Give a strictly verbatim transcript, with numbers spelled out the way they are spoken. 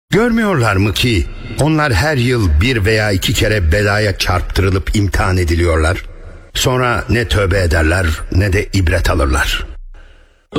Görmüyorlar mı ki onlar her yıl bir veya iki kere belaya çarptırılıp imtihan ediliyorlar. Sonra ne tövbe ederler ne de ibret alırlar.